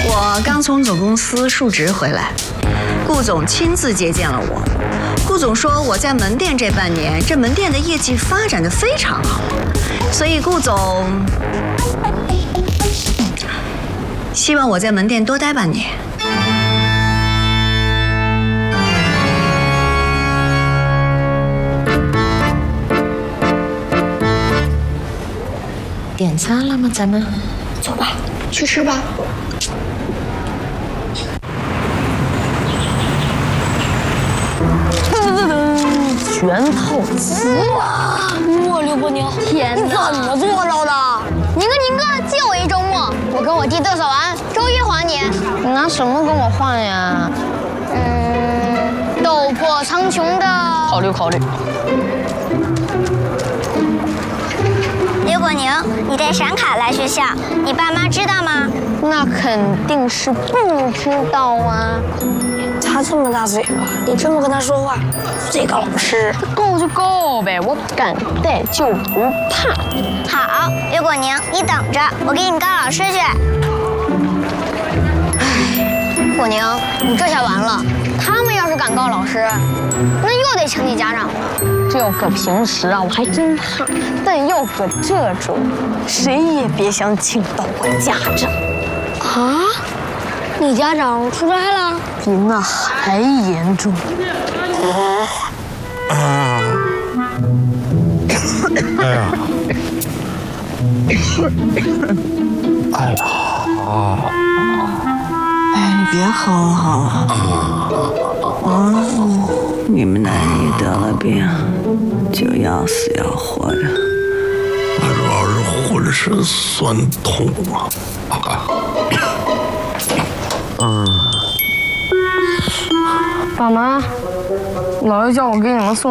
我刚从总公司述职回来，顾总亲自接见了我。顾总说我在门店这半年，这门店的业绩发展得非常好，所以顾总希望我在门店多待半年。 点餐了吗？咱们走吧，去吃吧。 全套齐哇，刘伯宁， 天哪， 你怎么做到的？ 宁哥，借我一周末，我跟我弟嘚瑟完，周一还你。 你拿什么跟我换呀？ 斗破苍穹的。 考虑考虑。 刘果宁，你带闪卡来学校，你爸妈知道吗？ 那肯定是不知道啊。 他这么大嘴巴，你这么跟他说话，得告老师。 告就告呗，我敢带就不怕。 好，刘果宁，你等着，我给你告老师去。果宁，你这下完了，他们要是敢告老师，那又得请你家长了。 这要搁平时啊，我还真怕；但要搁这种，谁也别想请到我家长。 啊？你家长出差了？ 比那还严重。 哎呀！哎呀！ 哎，你别哼好了。你们男人一得了病，就要死要活的。 那主要是浑身酸痛啊！ 爸妈，姥爷叫我给你们送